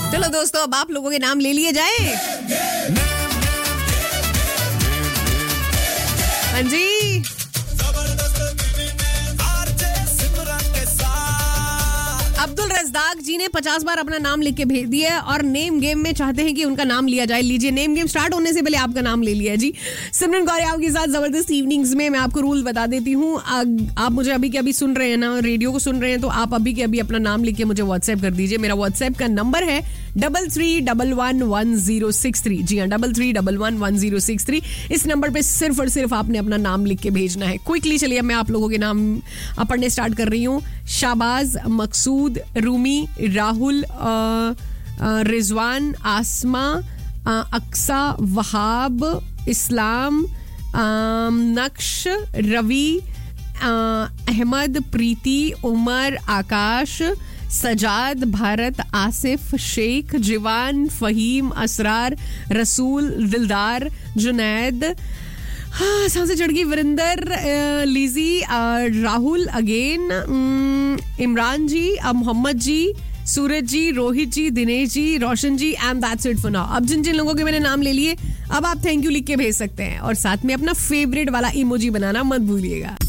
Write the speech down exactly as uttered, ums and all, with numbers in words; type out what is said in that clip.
चलो दोस्तों, अब आप लोगों के नाम ले लिए जाए। हाँ जी, अब्दुल रज़्ज़ाक जी ने पचास बार अपना नाम लिख के भेज दिया है और नेम गेम में चाहते हैं कि उनका नाम लिया जाए। लीजिए, नेम गेम स्टार्ट होने से पहले आपका नाम ले लिया है जी। सिमरन गौर आपके साथ जबरदस्त इवनिंग्स में। मैं आपको रूल बता देती हूँ। आप मुझे अभी के अभी सुन रहे हैं ना, रेडियो को सुन रहे हैं, तो आप अभी के अभी अपना नाम लिख के मुझे व्हाट्सएप कर दीजिए। मेरा व्हाट्सएप का नंबर है double three double one one zero six three. जी हाँ, double three double one one zero six three. इस नंबर पे सिर्फ और सिर्फ आपने अपना नाम लिख के भेजना है। क्विकली चलिए, मैं आप लोगों के नाम पढ़ने स्टार्ट कर रही हूँ। शाबाज, मकसूद, रूमी, राहुल, रिजवान, आसमा, अक्सा, वहाब, इस्लाम, नक्श, रवि, अहमद, प्रीति, उमर, आकाश, सजाद, भारत, आसिफ, शेख, जिवान, फहीम, असरार, रसूल, दिलदार, जुनैद, हाँ सांसें चढ़ गई, Varinder, लीजी, Rahul, again, Imran ji, Mohammad ji, Suraj ji, Rohit ji, Dinesh ji, Roshan ji, and that's it for now. अब जिन जिन लोगों के मैंने नाम ले लिए, अब आप थैंक यू लिख के भेज सकते हैं और साथ में अपना फेवरेट वाला इमोजी बनाना मत भूलिएगा।